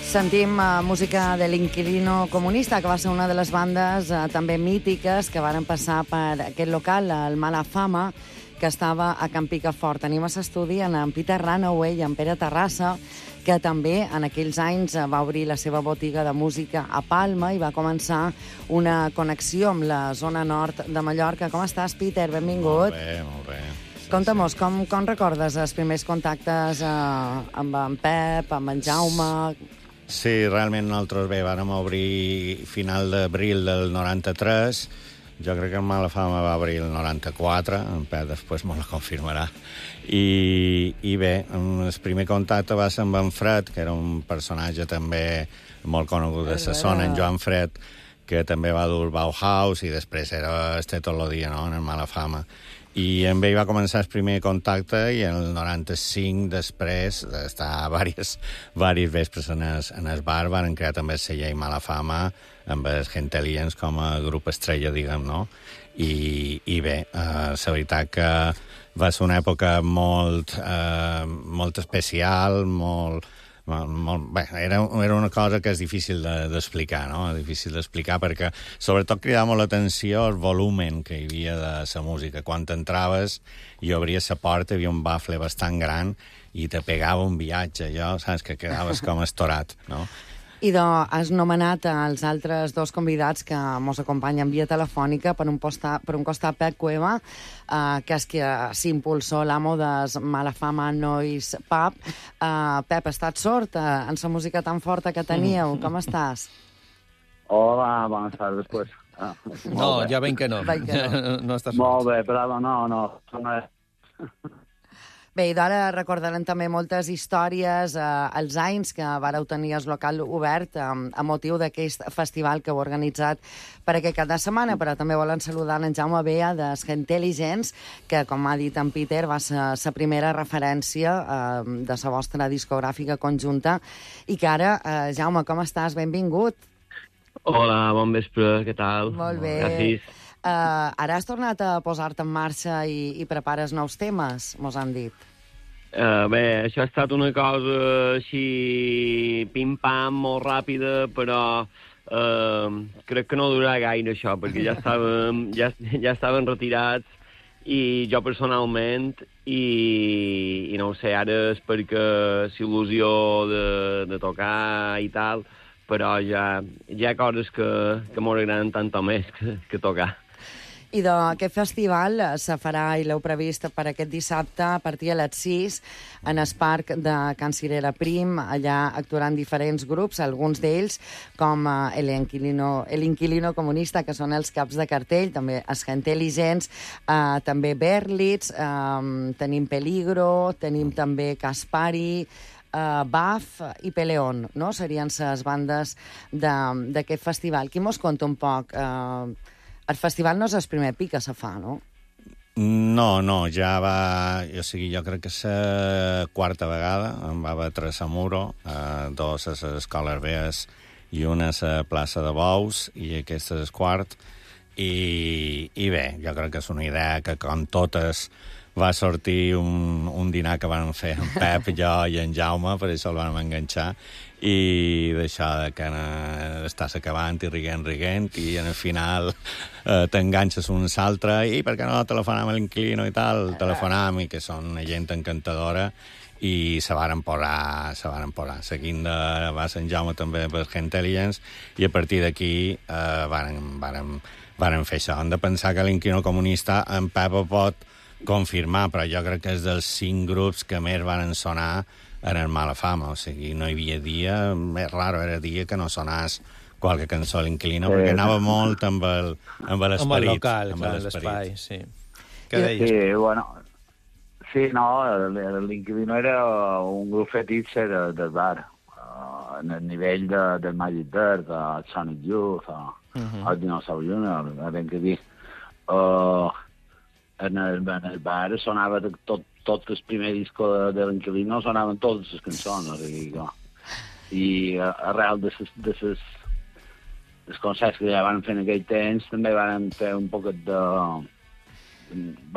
Sentim música de l'Inquilino Comunista, que va ser una de les bandes també mítiques que varen passar per aquest local, el Mala Fama, que estava a Can Picafort. Tenim a l'estudi en Peter Runaway i en Pere Terrassa, que també en aquells anys va obrir la seva botiga de música a Palma i va començar una connexió amb la zona nord de Mallorca. Com estàs, Peter? Benvingut. Molt bé, molt bé. Conta-mos, com recordes els primers contactes amb en Pep, amb en Jaume? Sí, realment nosaltres vàrem obrir final d'abril del 93. Jo crec que el Mala Fama va obrir el 94, en Pep després me la confirmarà. I bé, el primer contacte va ser amb en Fred, que era un personatge també molt conegut de la zona, en Joan Fred, que també va dur el Bauhaus i després era tot el dia, no?, en el Mala Fama. I amb ell va començar el primer contacte i en el 95 després d'estar diversos vespres en el bar van crear també el celler Mala Fama amb els Gentelians com a grup estrella, diguem, no? I bé, la veritat que va ser una època molt especial, bé, era una cosa que és difícil d'explicar, no? Difícil d'explicar perquè sobretot cridava molt l'atenció el volumen que hi havia de la música. Quan entraves i obries la porta, hi havia un bafle bastant gran i te pegava un viatge, allò, saps, que quedaves com estorat, no? I has nomenat els altres dos convidats que mos acompanyen via telefònica, per un costat Pep Cueva, que és qui s'impulsó l'amo de Mala Fama Noise Pub. Pep, estàs sord en la música tan forta que teníeu? Com estàs? Hola, bones tardes, pues. No, ja veig que no. No estàs sord. Molt bé, però no. Bé, i d'ara recordarem també moltes històries, els anys que vareu tenir el local obert a motiu d'aquest festival que heu organitzat per aquest cap de setmana, però també volen saludar en Jaume Bea de Gentelians, que, com ha dit en Peter, va ser la primera referència de la vostra discogràfica conjunta, i que ara, Jaume, com estàs? Benvingut. Hola, bon vespre, què tal? Molt bé. Gràcies. Ara has tornat a posar-te en marxa i prepares nous temes, mos han dit. Bé, això ha estat una cosa així pim-pam, molt ràpida, però crec que no durarà gaire això, perquè ja estaven retirats i jo personalment, i no ho sé, ara és perquè l'il·lusió de tocar i tal, però ja hi ha coses que m'agraden tant o més que tocar. I aquest festival se farà, i l'heu previst per aquest dissabte, a partir de les 6, en el parc de Can Cirera Prim. Allà actuaran diferents grups, alguns d'ells, com l'Inquilino Comunista, que són els caps de cartell, també els Gentelians, també Berlitz, tenim Peligro, tenim també Caspari, Baf i Peleón, no? Serien les bandes d'aquest festival. Qui mos conta un poc? El festival no és el primer pic que se fa, no? No, ja va... Jo crec que és la quarta vegada. Em va batre a Muro, dos a les Escoles Bees i una a la plaça de Bous, i aquest és el quart. I bé, jo crec que és una idea que, com totes, va sortir un dinar que van fer en Pep, jo i en Jaume, per això el vam enganxar, i d'això que estàs acabant i riguent, i al final t'enganxes un altre, i per què no telefonam a l'Inquilino i tal? Telefonam, i que són una gent encantadora, i se varen posar. Seguint va ser en Jaume també per Gentelians, i a partir d'aquí varen fer això. Hem de pensar que l'Inquilino Comunista en Pep pot confirmar, però jo crec que és dels 5 grups que més van sonar en el Mala Fama, o sigui, no hi havia dia, més raro era dia que no sonàs qualque cançó a l'Inquilino, perquè anava molt amb l'esperit. Amb el local, amb l'espai, sí. Què deies? Sí, bueno, sí, no, l'Inquilino era un grup fetitxe del bar, en el nivell del Magic Bird, el Sonic Youth, el Dinosaur Junior, ben que dir. En el bar sonava tot el primer disco de l'Inquilino, sonaven totes les cançons, i arrel dels concerts que ja van fer en aquell temps també van fer un poc de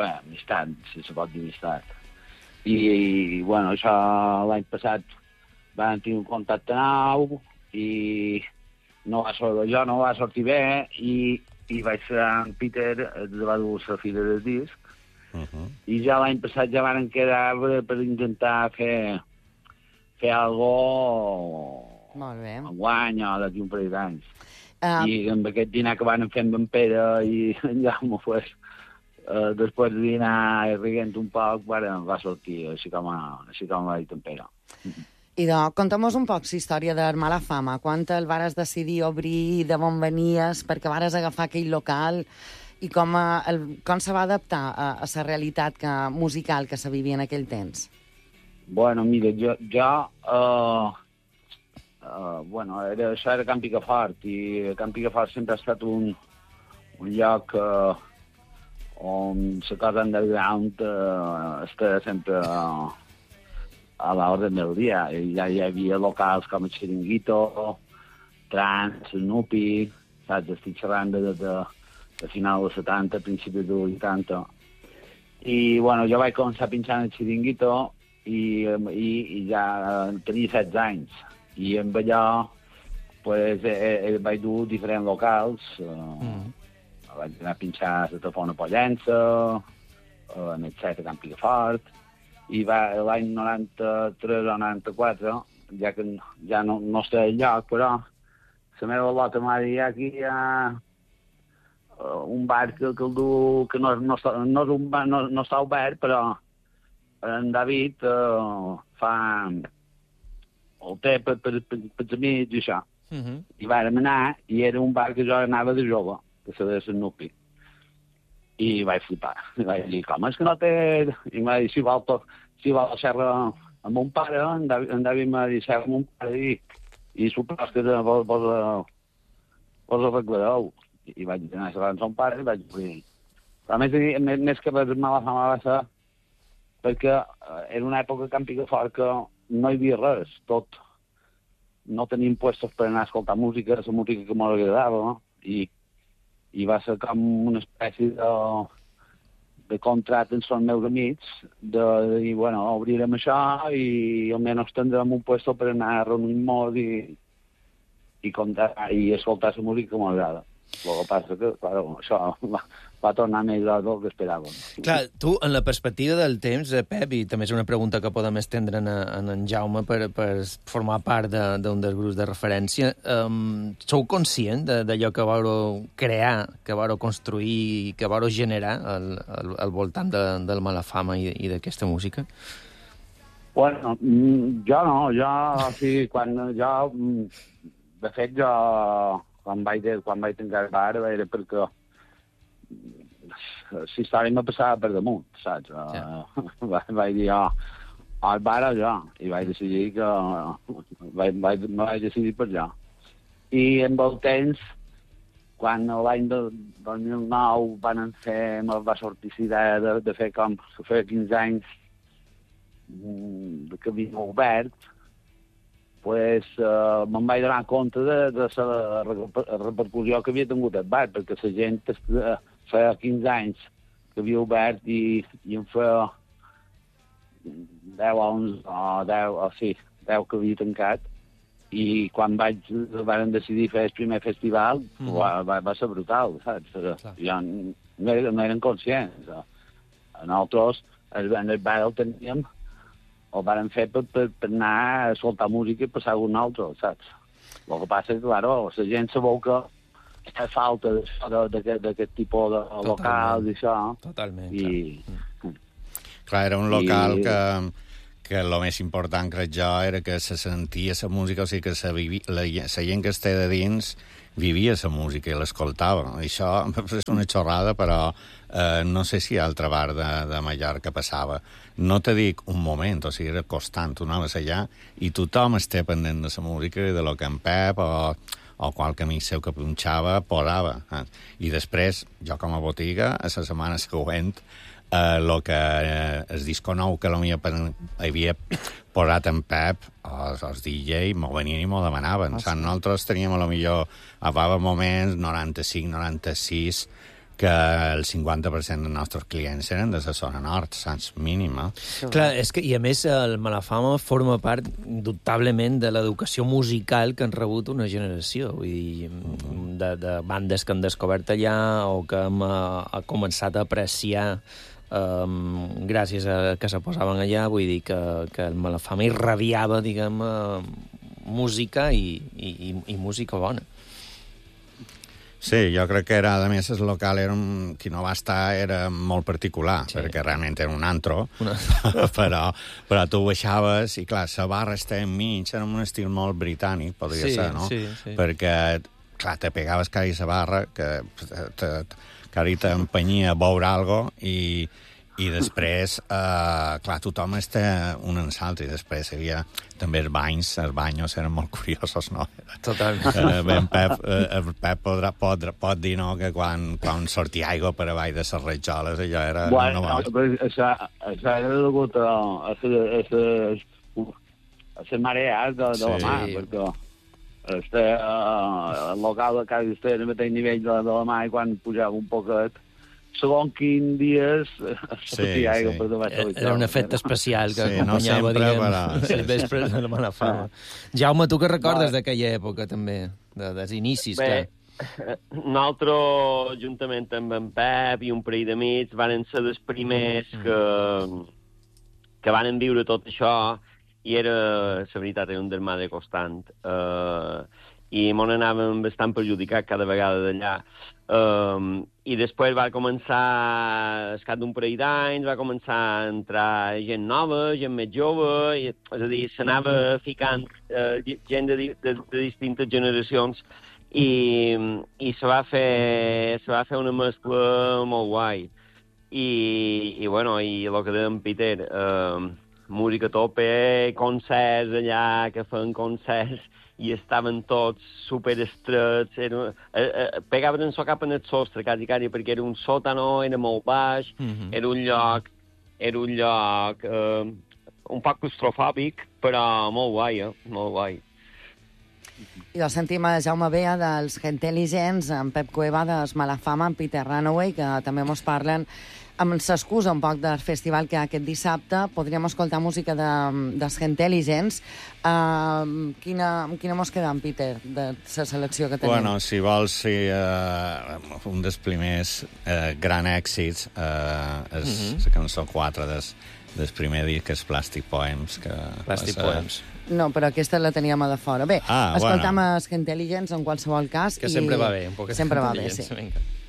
amistat, si se pot dir amistat. I bueno, això l'any passat van tenir un contacte nou i jo no va sortir bé i vaig ser en Peter, va dur la fila del disc, i ja l'any passat ja van quedar per intentar fer algo enguany o d'aquí un parell d'anys. I amb aquest dinar que van fer amb en Pere i en Jaume, pues, després de dinar riguent un poc, va sortir, així com va dir en Pere. Idò, conta'm-nos un poc la història de Mala Fama. Quan el vares decidir obrir, de on venies, perquè vares agafar aquell local i com se va adaptar a la realitat musical que se vivia en aquell temps? Bueno, mira, això era Can Picafort, i Can Picafort sempre ha estat un lloc on la cosa underground està sempre a l'ordre del dia. Ja hi havia locals com el Chiringuito, Trans, Snoopy, saps? Estic xerrant de final dels 70, principis dels 80. I, bueno, jo vaig començar pinxant el Chiringuito i ja tenia 16 anys. I amb allò, pues, vaig dur diferents locals. Vaig anar a pinxar a la Tafona Pollença, en el Set a Can Picafort, i l'any 93 o 94, ja que ja no està al lloc, però la meva lota m'ha dit aquí hi ha un bar que no està obert, però en David fa el té per amics i això. I vàrem anar, i era un bar que jo anava de jove, que se deia Snoopy. I vaig flipar. I vaig dir, com és que no té... I em va dir, si vol xerrar amb un pare, en David m'ha dit, xerrar amb un pare i supos que vos arreglareu. I vaig anar a xerrar amb son pare i vaig dir... Però més que res Mala Fama va ser perquè era una època a Can Picafort que no hi havia res, tot. No teníem puestos per anar a escoltar música, la música que m'agradava, no? I va ser com una espècie de contracte amb els meus amics, de dir, bueno, obrirem això i almenys tindrem un puesto per anar a reunir-nos i escoltar la música que m'agrada. El que passa que, clar, això va tornar més del que esperàvem. Clar, tu, en la perspectiva del temps, Pep, i també és una pregunta que podem estendre en Jaume per formar part d'un dels grups de referència, sou conscient d'allò que vau crear, que vau construir, que vau generar al voltant del Mala Fama i d'aquesta música? Bueno, jo no, de fet, quan vaig tancar el bar era perquè la història me passava per damunt, saps? Vaig dir, al bar allò, i vaig decidir que me vaig decidir per allò. I amb el temps, quan l'any 2009 va sortir la idea de fer com que feia 15 anys que havia obert, pues me'n vaig donar compte de la repercussió que havia tingut el bar, perquè la gent feia 15 anys que havia obert i en feia 10 o 11 que havia tancat, i quan van decidir fer el primer festival va ser brutal, saps? Ja no eren conscients. Nosaltres en el bar el teníem, el vàrem fer per anar a escoltar música i passar algun altre, saps? El que passa és que, clar, la gent sabeu que fa falta d'aquest tipus de locals i això. Totalment, clar, era un local que el més important, crec jo, era que se sentia la música, o sigui que la gent que estava de dins vivia la música i l'escoltava. Això és una xorrada, però no sé si a altre bar de Mallorca passava. No te dic un moment, o sigui, era constant, tu anaves allà i tothom estava pendent de la música i de lo que en Pep o qualque amic seu que punxava posava. I després, jo com a botiga, a la setmana següent, el disco nou que havia posat en Pep, els DJ m'ho venien i m'ho demanaven. Nosaltres teníem, a lo millor, a moments 95, 96, que el 50% dels nostres clients eren de la zona nord, saps? Mínima. Clar, és que, i a més, el Malafama forma part, indubtablement, de l'educació musical que han rebut una generació. Vull dir, de bandes que han descobert allà o que hem començat a apreciar gràcies a que se posaven allà. Vull dir que el Malafama irradiava, diguem, música i música bona. Sí, jo crec que era, a més, el local qui no va estar era molt particular, perquè realment era un antro, però tu baixaves i, clar, la barra estava enmig, era un estil molt britànic, podria ser, no? Sí. Perquè, clar, te pegaves quasi la barra, que quasi t'empenyia a veure alguna cosa, i després, clar, tothom està un en l'altre, i després hi havia també els banyos eren molt curiosos, no? Totalment. El Pep pot dir, no?, que quan sortia aigua per avall de les ratjoles, allò era... Bueno, això era degut a les marees de la mar, perquè el local quasi estava al mateix nivell de la mar, i quan pujava un poquet, segons quin dies sortia aigua per davant de la Era un efecte especial que acompanyava, el vespre de la Malafama. Jaume, tu què recordes d'aquella època, també? Dels inicis, clar. Nosaltres, juntament amb en Pep i un parell d'amics, van ser els primers que van viure tot això, i era, la veritat, era un dermà de constant. I m'on anàvem bastant perjudicats cada vegada d'allà. I després va començar, al cap d'un parell d'anys, va començar a entrar gent nova, gent més jove, és a dir, s'anava ficant gent de distintes generacions, i se va fer una mescla molt guai. I bueno, i el que deia en Peter, música a tope, concerts allà, que feien concerts, i estaven tots superestrets, pegaven en so cap en el sostre, quasi, perquè era un sòtano, era molt baix, era un lloc un poc claustrofòbic, però molt guai, molt guai. I el sentim a Jaume Bea dels Gentelligents, en Pep Cueva dels Malafama, en Peter Runaway, que també ens parlen amb l'excusa un poc del festival que aquest dissabte podríem escoltar música dels Gentelligents. Quina mos queda, en Peter, de la selecció que tenim? Bueno, si vols, un dels primers gran èxits és la cançó 4 del primer disc, que és Plastic Poems. Poems. No, però aquesta la teníem a de fora. Bé, escoltam els Gentelligents en qualsevol cas. Que sempre va bé, un poc. Sempre va bé, sí. Vinga.